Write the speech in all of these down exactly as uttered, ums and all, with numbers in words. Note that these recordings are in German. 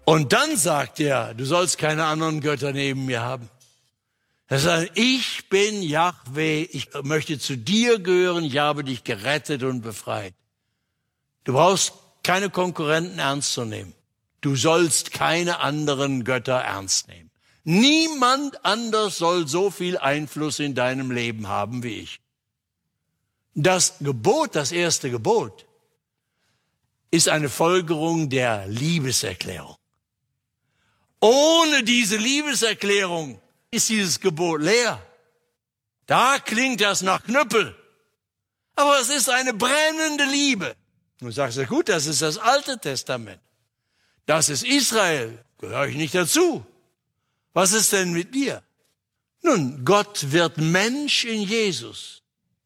Und dann sagt er, du sollst keine anderen Götter neben mir haben. Er sagt, ich bin Jahwe, ich möchte zu dir gehören, ich habe dich gerettet und befreit. Du brauchst keine Konkurrenten ernst zu nehmen. Du sollst keine anderen Götter ernst nehmen. Niemand anders soll so viel Einfluss in deinem Leben haben wie ich. Das Gebot, das erste Gebot, ist eine Folgerung der Liebeserklärung. Ohne diese Liebeserklärung ist dieses Gebot leer. Da klingt das nach Knüppel. Aber es ist eine brennende Liebe. Du sagst, ja gut, das ist das Alte Testament. Das ist Israel. Gehöre ich nicht dazu. Was ist denn mit dir? Nun, Gott wird Mensch in Jesus.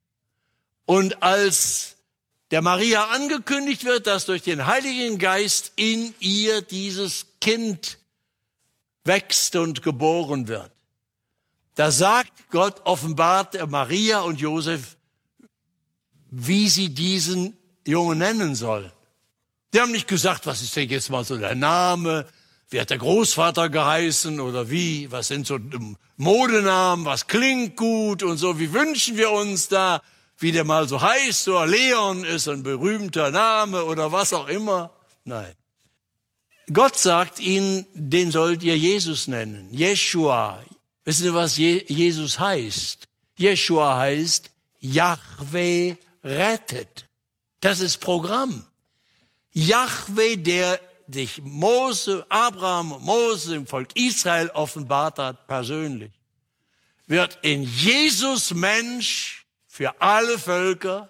Und als der Maria angekündigt wird, dass durch den Heiligen Geist in ihr dieses Kind wächst und geboren wird, da sagt Gott, offenbart er Maria und Josef, wie sie diesen Jungen nennen sollen. Die haben nicht gesagt, was ist denn jetzt mal so der Name, wie hat der Großvater geheißen oder wie, was sind so Modenamen, was klingt gut und so, wie wünschen wir uns da, wie der mal so heißt, so Leon ist ein berühmter Name oder was auch immer. Nein. Gott sagt ihnen, den sollt ihr Jesus nennen, Jeschua. Wissen Sie, was Je- Jesus heißt? Jeschua heißt, Jahwe rettet. Das ist Programm. Jahwe, der sich Mose, Abraham, Mose, im Volk Israel offenbart hat, persönlich, wird in Jesus Mensch für alle Völker.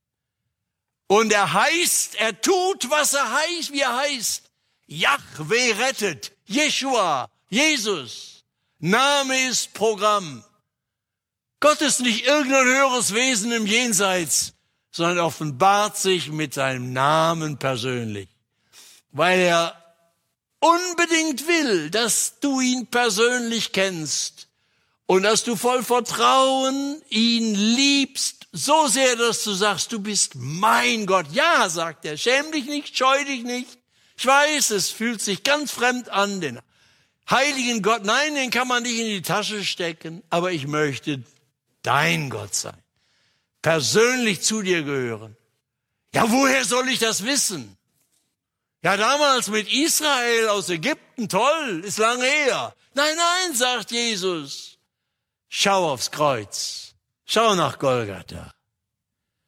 Und er heißt, er tut, was er heißt, wie er heißt. Jahwe rettet, Jeschua, Jesus. Name ist Programm. Gott ist nicht irgendein höheres Wesen im Jenseits, sondern offenbart sich mit seinem Namen persönlich, weil er unbedingt will, dass du ihn persönlich kennst und dass du voll Vertrauen ihn liebst, so sehr, dass du sagst, du bist mein Gott. Ja, sagt er, schäm dich nicht, scheu dich nicht. Ich weiß, es fühlt sich ganz fremd an, den heiligen Gott, nein, den kann man nicht in die Tasche stecken, aber ich möchte dein Gott sein, persönlich zu dir gehören. Ja, woher soll ich das wissen? Ja, damals mit Israel aus Ägypten, toll, ist lange her. Nein, nein, sagt Jesus, schau aufs Kreuz, schau nach Golgatha.